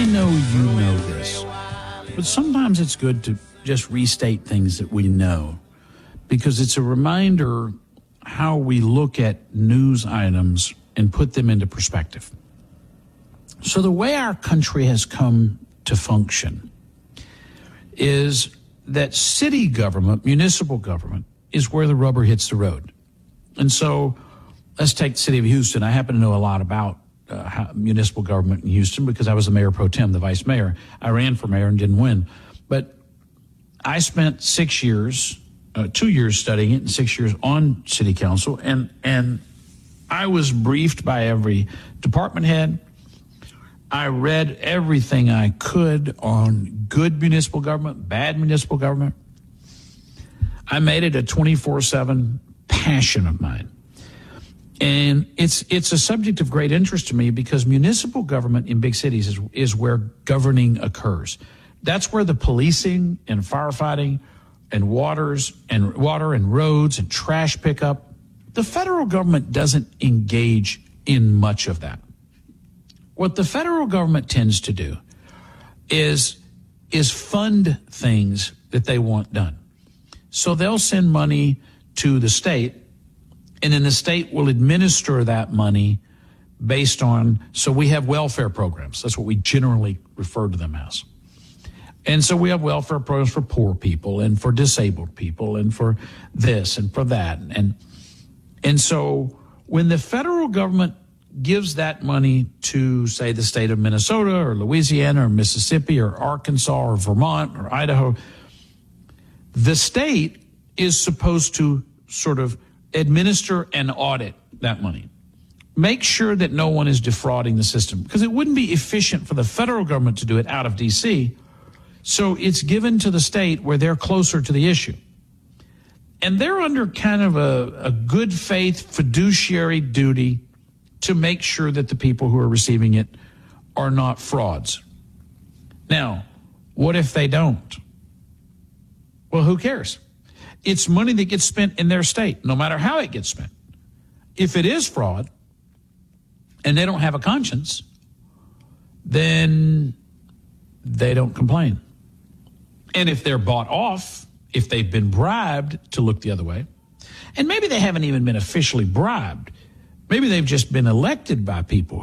know you know this, but sometimes it's good to just restate things that we know, because it's a reminder how we look at news items and put them into perspective. So the way our country has come to function is that city government, municipal government, is where the rubber hits the road. And so let's take the city of Houston. I happen to know a lot about municipal government in Houston because I was the mayor pro tem, the vice mayor. I ran for mayor and didn't win. But I spent 6 years, 2 years studying it and 6 years on city council. And I was briefed by every department head. I read everything I could on good municipal government, bad municipal government. I made it a 24/7 passion of mine. And it's a subject of great interest to me because municipal government in big cities is where governing occurs. That's where the policing and firefighting and water and roads and trash pickup. The federal government doesn't engage in much of that. What the federal government tends to do is fund things that they want done. So they'll send money to the state, and then the state will administer that money based on, so we have welfare programs. That's what we generally refer to them as. And so we have welfare programs for poor people and for disabled people and for this and for that. And so when the federal government gives that money to, say, the state of Minnesota or Louisiana or Mississippi or Arkansas or Vermont or Idaho, the state is supposed to sort of administer and audit that money. Make sure that no one is defrauding the system, because it wouldn't be efficient for the federal government to do it out of D.C., so it's given to the state where they're closer to the issue. And they're under kind of a good faith fiduciary duty to make sure that the people who are receiving it are not frauds. Now, what if they don't? Well, who cares? It's money that gets spent in their state, no matter how it gets spent. If it is fraud and they don't have a conscience, then they don't complain. And if they're bought off, if they've been bribed to look the other way, and maybe they haven't even been officially bribed, maybe they've just been elected by people